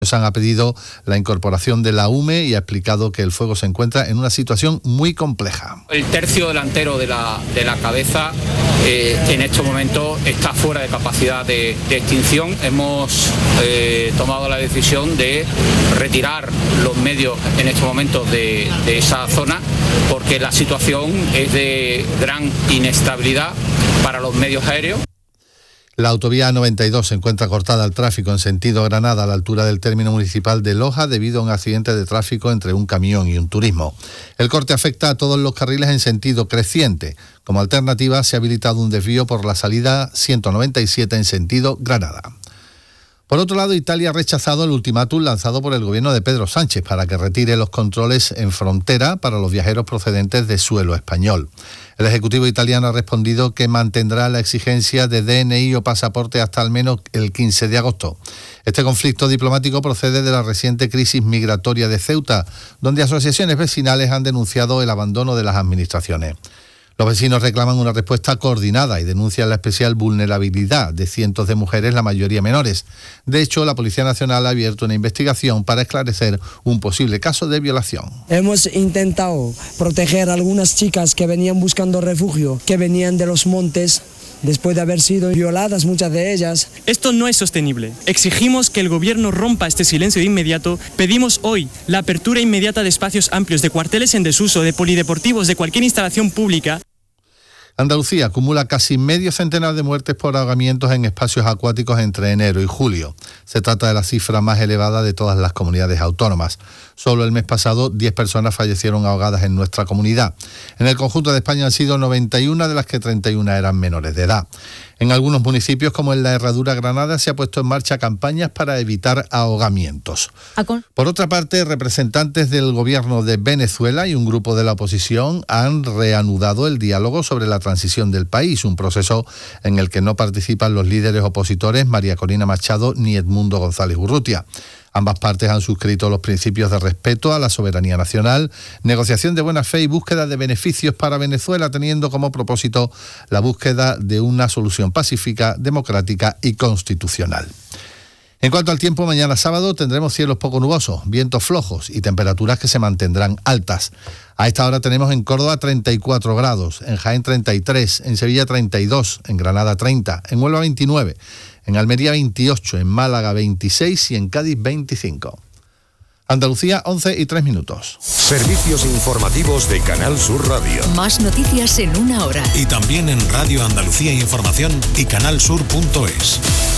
Ha pedido la incorporación de la UME y ha explicado que el fuego se encuentra en una situación muy compleja. El tercio delantero de la cabeza en estos momentos está fuera de capacidad de extinción. Hemos tomado la decisión de retirar los medios en estos momentos de esa zona porque la situación es de gran inestabilidad para los medios aéreos. La autovía 92 se encuentra cortada al tráfico en sentido Granada a la altura del término municipal de Loja debido a un accidente de tráfico entre un camión y un turismo. El corte afecta a todos los carriles en sentido creciente. Como alternativa se ha habilitado un desvío por la salida 197 en sentido Granada. Por otro lado, Italia ha rechazado el ultimátum lanzado por el gobierno de Pedro Sánchez para que retire los controles en frontera para los viajeros procedentes de suelo español. El Ejecutivo italiano ha respondido que mantendrá la exigencia de DNI o pasaporte hasta al menos el 15 de agosto. Este conflicto diplomático procede de la reciente crisis migratoria de Ceuta, donde asociaciones vecinales han denunciado el abandono de las administraciones. Los vecinos reclaman una respuesta coordinada y denuncian la especial vulnerabilidad de cientos de mujeres, la mayoría menores. De hecho, la Policía Nacional ha abierto una investigación para esclarecer un posible caso de violación. Hemos intentado proteger a algunas chicas que venían buscando refugio, que venían de los montes, después de haber sido violadas muchas de ellas. Esto no es sostenible. Exigimos que el gobierno rompa este silencio de inmediato. Pedimos hoy la apertura inmediata de espacios amplios, de cuarteles en desuso, de polideportivos, de cualquier instalación pública. Andalucía acumula casi medio centenar de muertes por ahogamientos en espacios acuáticos entre enero y julio. Se trata de la cifra más elevada de todas las comunidades autónomas. Solo el mes pasado 10 personas fallecieron ahogadas en nuestra comunidad. En el conjunto de España han sido 91, de las que 31 eran menores de edad. En algunos municipios, como en la Herradura Granada, se ha puesto en marcha campañas para evitar ahogamientos. Por otra parte, representantes del gobierno de Venezuela y un grupo de la oposición han reanudado el diálogo sobre la transición del país, un proceso en el que no participan los líderes opositores María Corina Machado ni Edmundo González Urrutia. Ambas partes han suscrito los principios de respeto a la soberanía nacional, negociación de buena fe y búsqueda de beneficios para Venezuela, teniendo como propósito la búsqueda de una solución pacífica, democrática y constitucional. En cuanto al tiempo, mañana sábado tendremos cielos poco nubosos, vientos flojos y temperaturas que se mantendrán altas. A esta hora tenemos en Córdoba 34 grados, en Jaén 33, en Sevilla 32, en Granada 30, en Huelva 29, en Almería 28, en Málaga 26 y en Cádiz 25. Andalucía, 11:03. Servicios informativos de Canal Sur Radio. Más noticias en una hora. Y también en Radio Andalucía Información y canalsur.es.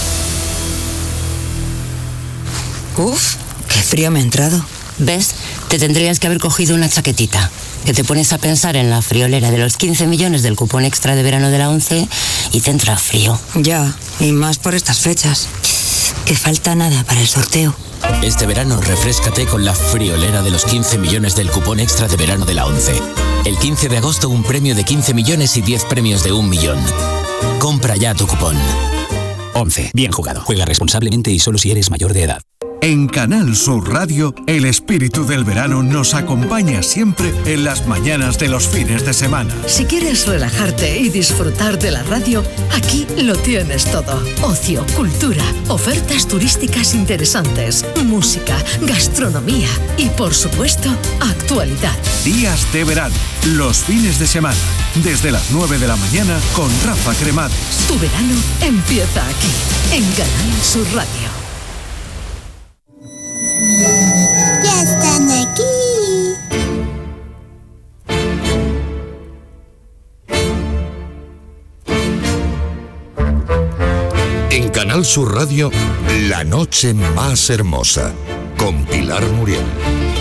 Uf, qué frío me ha entrado. ¿Ves? Te tendrías que haber cogido una chaquetita. Que te pones a pensar en la friolera de los 15 millones del cupón extra de verano de la ONCE y te entra frío. Ya, y más por estas fechas. Que falta nada para el sorteo. Este verano refréscate con la friolera de los 15 millones del cupón extra de verano de la ONCE. El 15 de agosto un premio de 15 millones y 10 premios de 1 millón. Compra ya tu cupón. ONCE, bien jugado. Juega responsablemente y solo si eres mayor de edad. En Canal Sur Radio, el espíritu del verano nos acompaña siempre en las mañanas de los fines de semana. Si quieres relajarte y disfrutar de la radio, aquí lo tienes todo. Ocio, cultura, ofertas turísticas interesantes, música, gastronomía y, por supuesto, actualidad. Días de verano, los fines de semana, desde las 9 de la mañana con Rafa Cremades. Tu verano empieza aquí, en Canal Sur Radio. ¡Ya están aquí! En Canal Sur Radio, La Noche Más Hermosa, con Pilar Muriel.